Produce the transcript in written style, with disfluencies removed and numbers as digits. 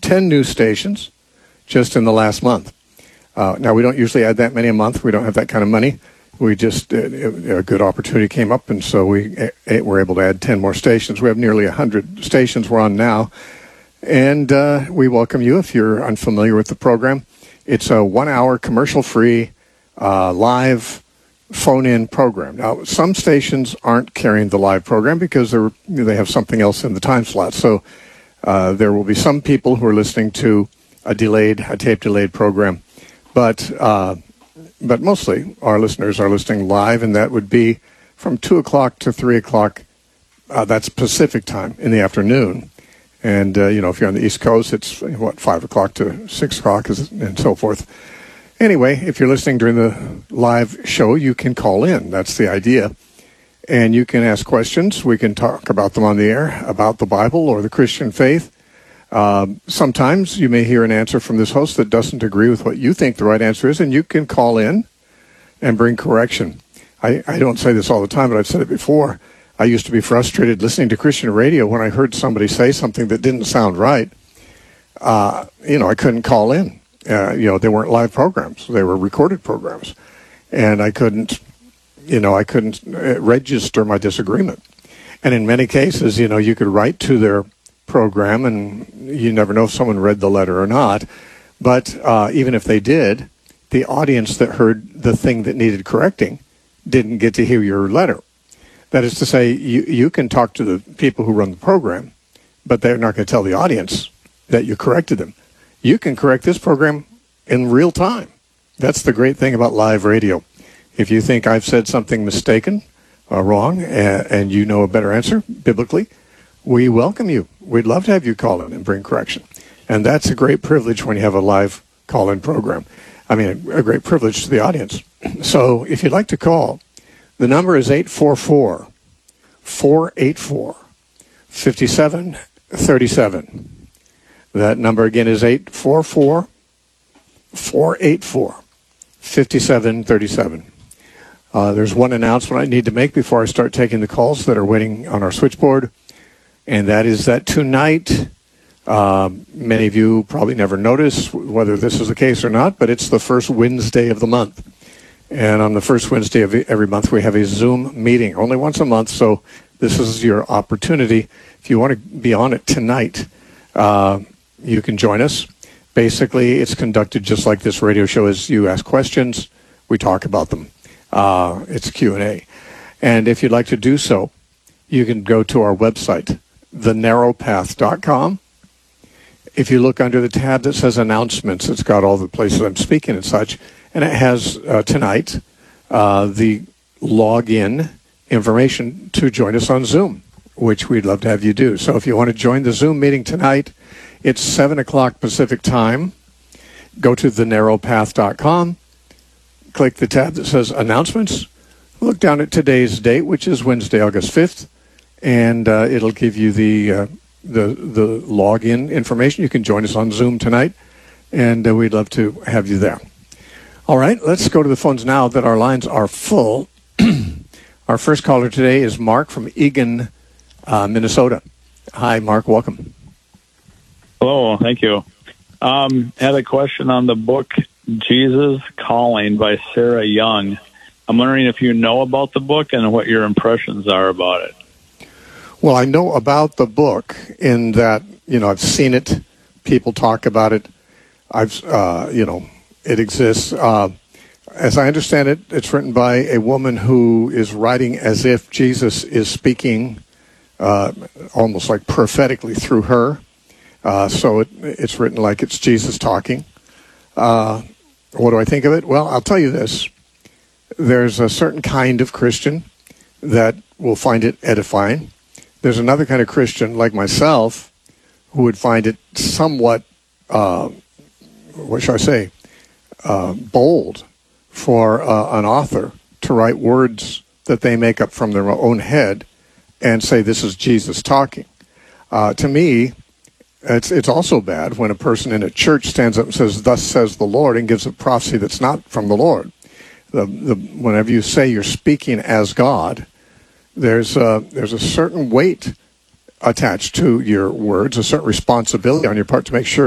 10 new stations just in the last month. Now, we don't usually add that many a month. We don't have that kind of money. We just, a good opportunity came up, and so we were able to add 10 more stations. We have nearly 100 stations we're on now. And we welcome you if you're unfamiliar with the program. It's a 1-hour commercial-free live phone-in program. Now, some stations aren't carrying the live program because they have something else in the time slot. So there will be some people who are listening to a tape-delayed program. But mostly our listeners are listening live, and that would be from 2 o'clock to 3 o'clock. That's Pacific time in the afternoon. And, if you're on the East Coast, it's, 5 o'clock to 6 o'clock and so forth. Anyway, if you're listening during the live show, you can call in. That's the idea. And you can ask questions. We can talk about them on the air, about the Bible or the Christian faith. Sometimes you may hear an answer from this host that doesn't agree with what you think the right answer is, and you can call in and bring correction. I don't say this all the time, but I've said it before. I used to be frustrated listening to Christian radio when I heard somebody say something that didn't sound right. I couldn't call in. They weren't live programs. They were recorded programs. And I couldn't register my disagreement. And in many cases, you could write to their program, and you never know if someone read the letter or not. But even if they did, the audience that heard the thing that needed correcting didn't get to hear your letter. That is to say, you can talk to the people who run the program, but they're not going to tell the audience that you corrected them. You can correct this program in real time. That's the great thing about live radio. If you think I've said something mistaken or wrong, and you know a better answer biblically, we welcome you. We'd love to have you call in and bring correction. And that's a great privilege when you have a live call-in program. I mean, a great privilege to the audience. So if you'd like to call, the number is 844-484-5737. That number again is 844-484-5737. There's one announcement I need to make before I start taking the calls that are waiting on our switchboard, and that is that tonight, many of you probably never notice whether this is the case or not, but it's the first Wednesday of the month. And on the first Wednesday of every month, we have a Zoom meeting, only once a month, so this is your opportunity. If you want to be on it tonight, you can join us. Basically, it's conducted just like this radio show is. You ask questions, we talk about them. It's Q&A. And if you'd like to do so, you can go to our website, thenarrowpath.com. If you look under the tab that says announcements, it's got all the places I'm speaking and such. And it has tonight the login information to join us on Zoom, which we'd love to have you do. So if you want to join the Zoom meeting tonight, it's 7 o'clock Pacific time. Go to thenarrowpath.com, click the tab that says announcements, look down at today's date, which is Wednesday, August 5th, and it'll give you the login information. You can join us on Zoom tonight, and we'd love to have you there. All right, let's go to the phones now that our lines are full. Our first caller today is Mark from Eagan, Minnesota. Hi, Mark. Welcome. Hello. Thank you. Had a question on the book Jesus Calling by Sarah Young. I'm wondering if you know about the book and what your impressions are about it. Well, I know about the book in that, I've seen it. People talk about it. It exists. As I understand it, it's written by a woman who is writing as if Jesus is speaking almost like prophetically through her. So it's written like it's Jesus talking. What do I think of it? Well, I'll tell you this. There's a certain kind of Christian that will find it edifying. There's another kind of Christian, like myself, who would find it somewhat, bold for an author to write words that they make up from their own head and say this is Jesus talking. To me, it's also bad when a person in a church stands up and says, "Thus says the Lord," and gives a prophecy that's not from the Lord. Whenever you say you're speaking as God, there's a certain weight attached to your words, a certain responsibility on your part to make sure